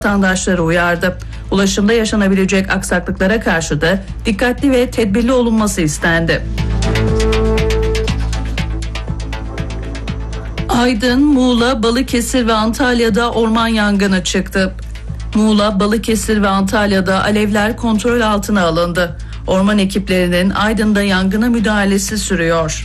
vatandaşları uyardı. Ulaşımda yaşanabilecek aksaklıklara karşı da dikkatli ve tedbirli olunması istendi. Aydın, Muğla, Balıkesir ve Antalya'da orman yangını çıktı. Muğla, Balıkesir ve Antalya'da alevler kontrol altına alındı. Orman ekiplerinin Aydın'da yangına müdahalesi sürüyor.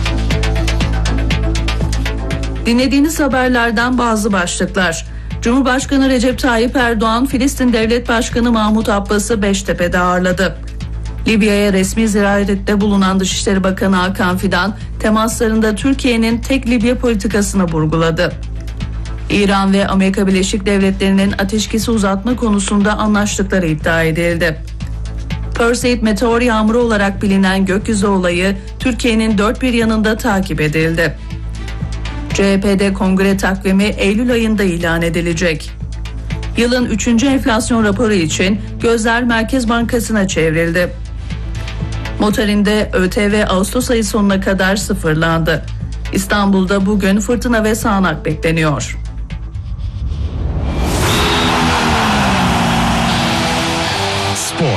Dinlediğiniz haberlerden bazı başlıklar. Cumhurbaşkanı Recep Tayyip Erdoğan, Filistin Devlet Başkanı Mahmut Abbas'ı Beştepe'de ağırladı. Libya'ya resmi ziyarette bulunan Dışişleri Bakanı Hakan Fidan, temaslarında Türkiye'nin tek Libya politikasını vurguladı. İran ve Amerika Birleşik Devletleri'nin ateşkesi uzatma konusunda anlaştıkları iddia edildi. Perseid meteor yağmuru olarak bilinen gökyüzü olayı Türkiye'nin dört bir yanında takip edildi. CHP'de kongre takvimi Eylül ayında ilan edilecek. Yılın 3. enflasyon raporu için gözler Merkez Bankası'na çevrildi. Motorinde ÖTV Ağustos ayı sonuna kadar sıfırlandı. İstanbul'da bugün fırtına ve sağanak bekleniyor. Spor.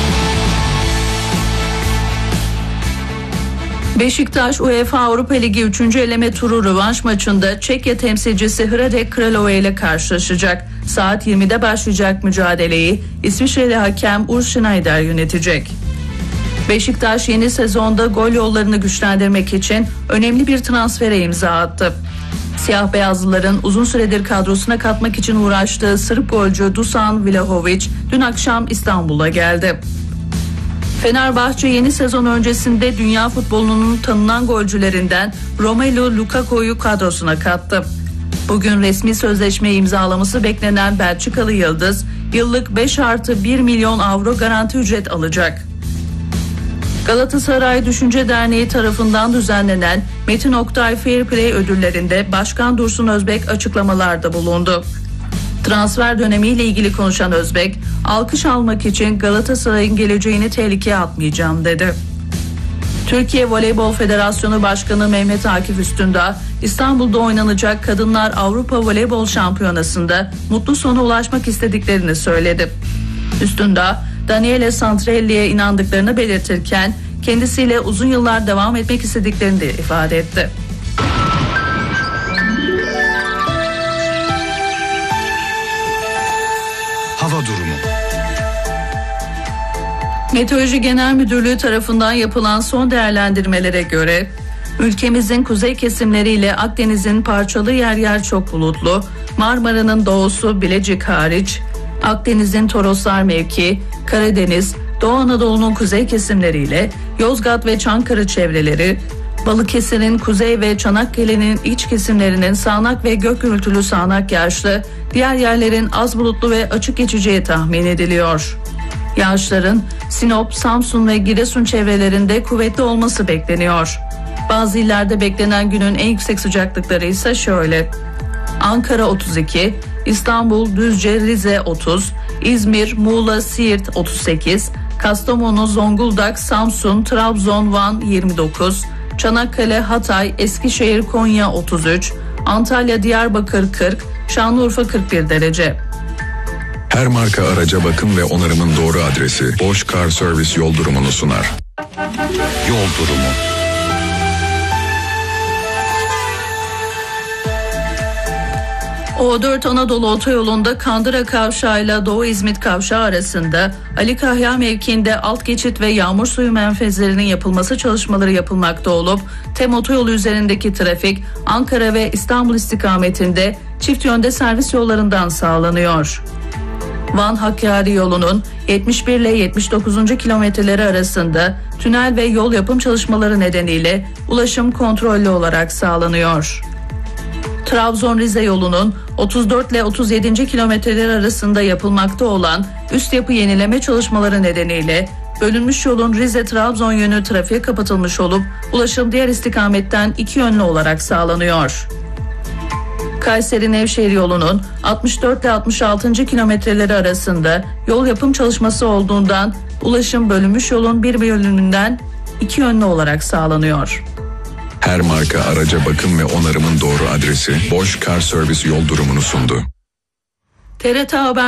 Beşiktaş UEFA Avrupa Ligi 3. eleme turu rövanş maçında Çekya temsilcisi Hradec Kralove ile karşılaşacak. Saat 20'de başlayacak mücadeleyi İsviçreli hakem Urs Schneider yönetecek. Beşiktaş yeni sezonda gol yollarını güçlendirmek için önemli bir transfere imza attı. Siyah beyazlıların uzun süredir kadrosuna katmak için uğraştığı Sırp golcü Dusan Vlahovic dün akşam İstanbul'a geldi. Fenerbahçe yeni sezon öncesinde dünya futbolunun tanınan golcülerinden Romelu Lukaku'yu kadrosuna kattı. Bugün resmi sözleşme imzalaması beklenen Belçikalı yıldız yıllık 5+1 milyon avro garanti ücret alacak. Galatasaray Düşünce Derneği tarafından düzenlenen Metin Oktay Fair Play ödüllerinde Başkan Dursun Özbek açıklamalarda bulundu. Transfer dönemiyle ilgili konuşan Özbek, alkış almak için Galatasaray'ın geleceğini tehlikeye atmayacağım dedi. Türkiye Voleybol Federasyonu Başkanı Mehmet Akif Üstündağ, İstanbul'da oynanacak Kadınlar Avrupa Voleybol Şampiyonası'nda mutlu sona ulaşmak istediklerini söyledi. Üstündağ, Daniele Santrelli'ye inandıklarını belirtirken kendisiyle uzun yıllar devam etmek istediklerini de ifade etti. Hava durumu. Meteoroloji Genel Müdürlüğü tarafından yapılan son değerlendirmelere göre ülkemizin kuzey kesimleriyle Akdeniz'in parçalı yer yer çok bulutlu, Marmara'nın doğusu Bilecik hariç, Akdeniz'in Toroslar mevki, Karadeniz, Doğu Anadolu'nun kuzey kesimleriyle Yozgat ve Çankırı çevreleri, Balıkesir'in kuzey ve Çanakkale'nin iç kesimlerinin sağanak ve gök gürültülü sağanak yağışlı, diğer yerlerin az bulutlu ve açık geçeceği tahmin ediliyor. Yağışların Sinop, Samsun ve Giresun çevrelerinde kuvvetli olması bekleniyor. Bazı illerde beklenen günün en yüksek sıcaklıkları ise şöyle: Ankara 32, İstanbul, Düzce, Rize 30, İzmir, Muğla, Siirt 38, Kastamonu, Zonguldak, Samsun, Trabzon, Van 29, Çanakkale, Hatay, Eskişehir, Konya 33, Antalya, Diyarbakır 40, Şanlıurfa 41 derece. Her marka araca bakım ve onarımın doğru adresi Bosch Car Service yol durumunu sunar. Yol durumu. O4 Anadolu Otoyolu'nda Kandıra Kavşağı ile Doğu İzmit Kavşağı arasında Ali Kahya mevkiinde alt geçit ve yağmur suyu menfezlerinin yapılması çalışmaları yapılmakta olup TEM otoyolu üzerindeki trafik Ankara ve İstanbul istikametinde çift yönde servis yollarından sağlanıyor. Van Hakkari yolunun 71 ile 79. kilometreleri arasında tünel ve yol yapım çalışmaları nedeniyle ulaşım kontrollü olarak sağlanıyor. Trabzon-Rize yolunun 34 ile 37. kilometreler arasında yapılmakta olan üst yapı yenileme çalışmaları nedeniyle bölünmüş yolun Rize-Trabzon yönü trafiğe kapatılmış olup ulaşım diğer istikametten iki yönlü olarak sağlanıyor. Kayseri-Nevşehir yolunun 64 ile 66. kilometreleri arasında yol yapım çalışması olduğundan ulaşım bölünmüş yolun bir bölümünden iki yönlü olarak sağlanıyor. Her marka araca bakım ve onarımın doğru adresi Bosch Car Service yol durumunu sundu. TRT Haber